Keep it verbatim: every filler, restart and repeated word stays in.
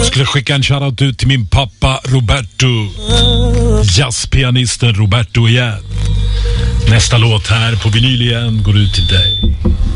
skulle skicka en shoutout ut till min pappa Roberto. Jazzpianisten Roberto igen. Nästa låt här på vinyl igen går ut till dig.